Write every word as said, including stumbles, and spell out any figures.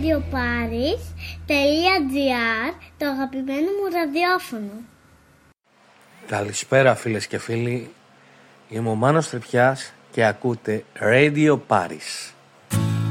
radio paris τελεία gr, το αγαπημένο μου ραδιόφωνο. Καλησπέρα φίλες και φίλοι, είμαι ο Μάνος Τρυπιάς και ακούτε Radio Paris.